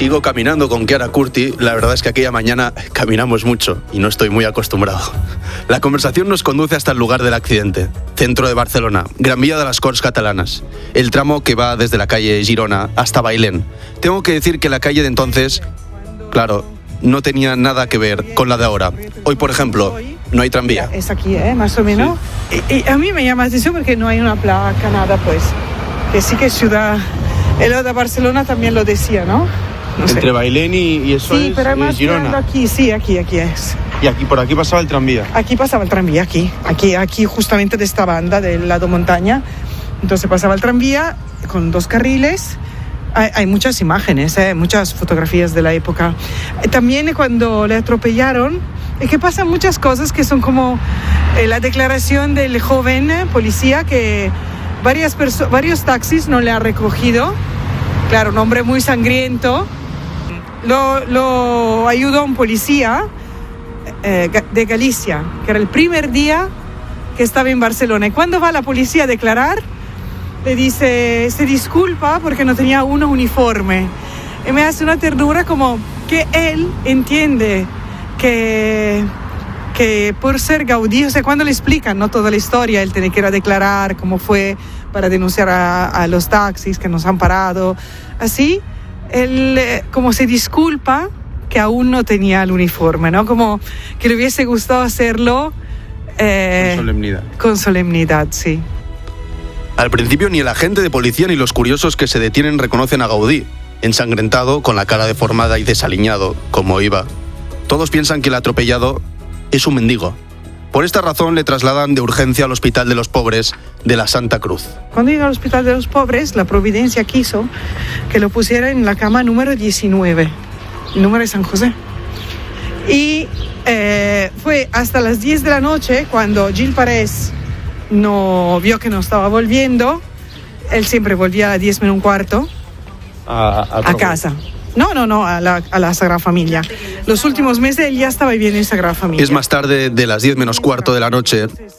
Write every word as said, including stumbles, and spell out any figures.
Sigo caminando con Chiara Curti. La verdad es que aquella mañana caminamos mucho y no estoy muy acostumbrado. La conversación nos conduce hasta el lugar del accidente. Centro de Barcelona, Gran Vía de las Corts Catalanas. El tramo que va desde la calle Girona hasta Bailén. Tengo que decir que la calle de entonces, claro, no tenía nada que ver con la de ahora. Hoy, por ejemplo, no hay tranvía. Es aquí, ¿eh? Más o menos. Sí. Y, y a mí me llama la atención porque no hay una placa, nada, pues. Que sí que ciudad... El de Barcelona también lo decía, ¿no? No Entre sé. Bailén y, y eso sí, es, pero además es Girona. Aquí, sí, aquí, aquí es. Y aquí, por aquí pasaba el tranvía. Aquí pasaba el tranvía, aquí. Aquí, aquí justamente de esta banda, del lado montaña. Entonces pasaba el tranvía con dos carriles. Hay, hay muchas imágenes, ¿eh? Muchas fotografías de la época. También cuando le atropellaron, es que pasan muchas cosas que son como eh, la declaración del joven eh, policía que varias perso- varios taxis no le han recogido. Claro, un hombre muy sangriento. Lo, lo ayudó un policía eh, de Galicia, que era el primer día que estaba en Barcelona. Y cuando va la policía a declarar, le dice, se disculpa porque no tenía uno uniforme. Y me hace una ternura como que él entiende que, que por ser Gaudí, o sea, cuando le explican, ¿no?, toda la historia, él tiene que ir a declarar cómo fue para denunciar a, a los taxis que nos han parado. Así, él eh, como se disculpa que aún no tenía el uniforme, ¿no? Como que le hubiese gustado hacerlo eh, Con solemnidad. Con solemnidad, sí. Al principio ni el agente de policía ni los curiosos que se detienen reconocen a Gaudí, ensangrentado, con la cara deformada y desaliñado, como iba. Todos piensan que el atropellado es un mendigo. Por esta razón le trasladan de urgencia al Hospital de los Pobres de la Santa Cruz. Cuando llegó al Hospital de los Pobres, la Providencia quiso que lo pusiera en la cama número diecinueve, el número de San José. Y eh, fue hasta las diez de la noche cuando Gil Parés no vio que no estaba volviendo. Él siempre volvía a las diez menos un cuarto A, a, a casa. No, no, no, a la, a la Sagrada Familia. Los últimos meses él ya estaba viviendo en Sagrada Familia. Es más tarde de las diez menos cuarto de la noche